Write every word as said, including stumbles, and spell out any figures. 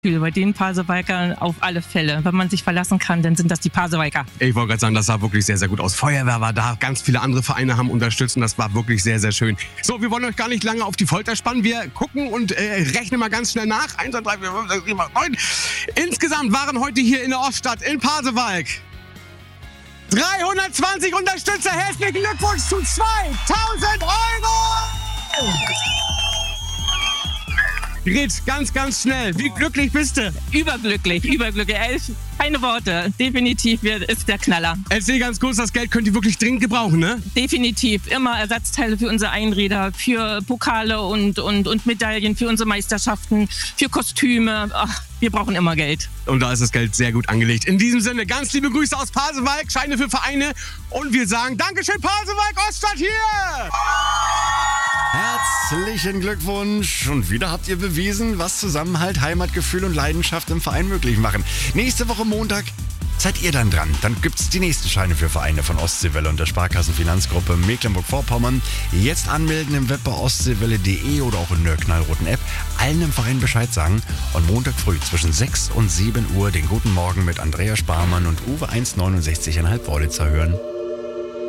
Bei den Pasewalkern auf alle Fälle. Wenn man sich verlassen kann, dann sind das die Pasewalker. Ich wollte gerade sagen, das sah wirklich sehr, sehr gut aus. Feuerwehr war da, ganz viele andere Vereine haben unterstützt und das war wirklich sehr, sehr schön. So, wir wollen euch gar nicht lange auf die Folter spannen. Wir gucken und äh, rechnen mal ganz schnell nach. eins, zwei, drei, vier, fünf, sechs, sieben, acht, neun. Insgesamt waren heute hier in der Oststadt, in Pasewalk, dreihundertzwanzig Unterstützer. Herzlichen Glückwunsch zu zweitausend Euro! Grit, ganz, ganz schnell. Wie glücklich bist du? Überglücklich, überglücklich. Elf, keine Worte. Definitiv wird, ist der Knaller. Erzähl ganz kurz, das Geld könnt ihr wirklich dringend gebrauchen, ne? Definitiv. Immer Ersatzteile für unsere Einräder, für Pokale und, und, und Medaillen, für unsere Meisterschaften, für Kostüme. Ach, wir brauchen immer Geld. Und da ist das Geld sehr gut angelegt. In diesem Sinne, ganz liebe Grüße aus Pasewalk, Scheine für Vereine. Und wir sagen Dankeschön, Pasewalk, Oststadt hier! Herzlichen Glückwunsch. Und wieder habt ihr bewiesen, was Zusammenhalt, Heimatgefühl und Leidenschaft im Verein möglich machen. Nächste Woche Montag seid ihr dann dran. Dann gibt's die nächsten Scheine für Vereine von Ostseewelle und der Sparkassenfinanzgruppe Mecklenburg-Vorpommern. Jetzt anmelden im Web bei ostseewelle punkt de oder auch in der knallroten App. Allen im Verein Bescheid sagen und Montag früh zwischen sechs und sieben Uhr den Guten Morgen mit Andrea Sparmann und Uwe eins neunundsechzig Komma fünf Wörlitzer hören.